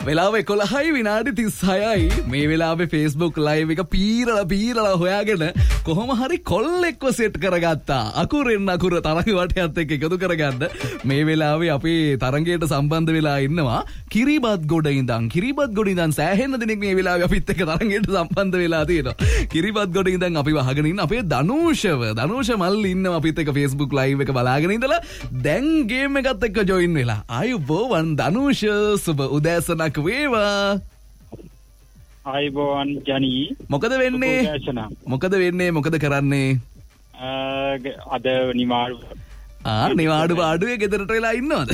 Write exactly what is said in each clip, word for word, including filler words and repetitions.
වෙලාව එකොළහයි විනාඩි තිස්හයයි මේ වෙලාවේ Facebook live එක පීරලා පීරලා හොයාගෙන කොහොම හරි කොල්ලෙක්ව සෙට් කරගත්තා. අකුරෙන් අකුර තරඟ වටයත් එක්ක එකතු කරගන්න මේ වෙලාවේ අපි තරඟයට සම්බන්ධ වෙලා ඉන්නවා කිරිබත් ගොඩ ඉඳන්. කිරිබත් ගොඩ ඉඳන් සෑහෙන දෙනෙක් මේ වෙලාවේ අපිත් එක්ක තරඟයට සම්බන්ධ වෙලා තියෙනවා. කිරිබත් ගොඩ ඉඳන් අපි වහගෙන ඉන්න අපේ දනූෂව. දනූෂ මල්ලි ඉන්නවා අපිත් එක්ක Facebook live එක බලාගෙන ඉඳලා දැන් ගේම් එකත් එක්ක join වෙලා. ආයුබෝවන් දනූෂ, සුබ උදෑසනක් වේවා. ආයුබෝවන් ජනී. මොකද වෙන්නේ? මොකද වෙන්නේ? මොකද කරන්නේ? අද නිමාඩු ආ නිවාඩු පාඩුවේ ගෙදරට වෙලා ඉන්නවද?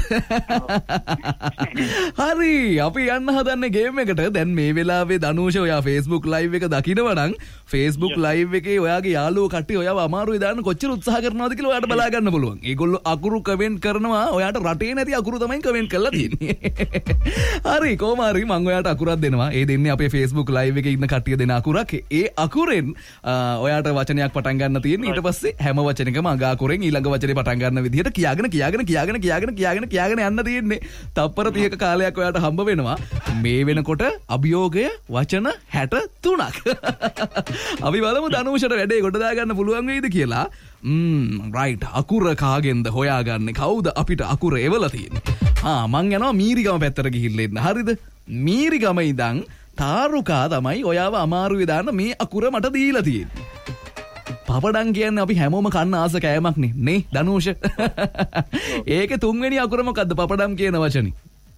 හරි අපි යන්න හදන්නේ ගේම් එකට. දැන් මේ වෙලාවේ දනූෂ ඔයා Facebook live එක දකිනවා නම් Facebook live එකේ ඔයාගේ යාළුවෝ කට්ටිය ඔයාව අමාරුවේ දාන්න කොච්චර උත්සාහ කරනවද කියලා ඔයාට බලා ගන්න පුළුවන්. ඒගොල්ලෝ අකුරු කමෙන්ට් කරනවා. ඔයාට රටේ නැති අකුරු තමයි කමෙන්ට් කරලා තියෙන්නේ. හරි කොහොම හරි මම ඔයාට අකුරක් දෙනවා. ඒ දෙන්නේ අපේ Facebook live එකේ ඉන්න කට්ටිය දෙන අකුරක්. ඒ අකුරෙන් ඔයාට වචනයක් පටන් ගන්න තියෙන්නේ. ඊට පස්සේ හැම වචනයකම අග අකුරෙන් ඊළඟ වචනේ පටන් ගන්න විදිහට කියාගෙන කියාගෙන කියාගෙන කියාගෙන කියාගෙන කියාගෙන යන්න තියෙන්නේ. තප්පර තිහක කාලයක් ඔයාට හම්බ වෙනවා. මේ වෙනකොට අභියෝගය වචන හැට තුනක්. අපි බලමු දනූෂට වැඩේ ගොඩ දාගන්න පුළුවන් වෙයිද කියලා. ම්ම් රයිට් අකුර කාගෙන්ද හොයාගන්නේ? කවුද අපිට අකුර එවලා තියෙන්නේ? ආ මං යනවා මීරිගම පැත්තට ගිහිල්ලා එන්න. හරිද? මීරිගම ඉඳන් තාරුකා තමයි ඔයාව අමාරුවේ දාන්න මේ අකුර මට දීලා තියෙන්නේ. පපඩම් කියන්නේ අපි හැමෝම කන්න ආස කෑමක් නේ නේ දනූෂ. ඒකේ තුන්වෙනි අකුර මොකද්ද පපඩම් කියන වචනේ?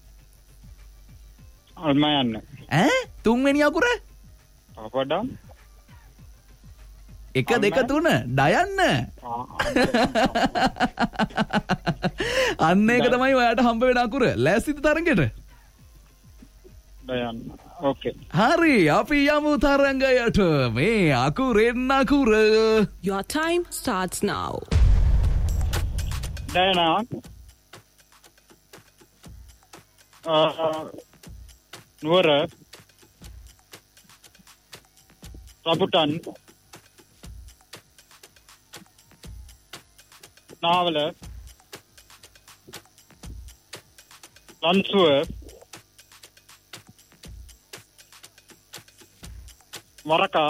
අල්ම යන්න. ඈ තුන්වෙනි අකුර? පපඩම්. එක දෙක තුන ඩයන්න. අන්න ඒක තමයි ඔයාට හම්බ වෙන අකුර. ලෑස්තිද තරඟෙට? ඩයන්න. Okay. Hari, api yamu tarangayata me akuren akura. Your time starts now. Diana. Uh, Nuara. Rabutan. Navala. Lansua. Maraka.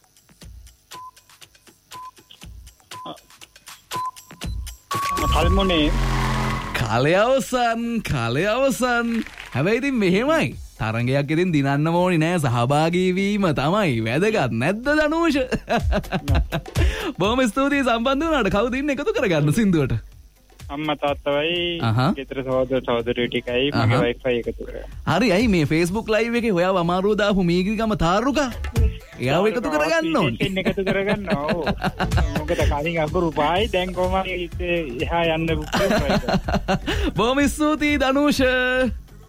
Kalmone. කාලය අවසන් කාලය අවසන්. හැබැයි ඉතින් මෙහෙමයි. තරඟයක් ඉතින් දිනන්න ඕනේ නෑ. සහභාගී වීම තමයි වැදගත් නැද්ද දනූෂ? බොහොම ස්තුතියි සම්බන්ධ වුණාට. කවුද ඉන්නේ එකතු කරගන්න සින්දුවට? අම්මා තාත්තවයි ගෙදර සහෝදර සහෝදරියෝ ටිකයි මගේ වයිෆයි එකතු කරගන්න. හරි අයි මේ Facebook live එකේ ඔයාව අමාරුව දාපු මීගිරිගම තාරුකා එයාව එකතු කරගන්න ඕනේ. ඉතින් එකතු කරගන්න ඕ. මොකද කලින් අකුරු පායි දැන් කොහමද එහා යන්න බුක්. බොහොම ස්තුතියි දනූෂ.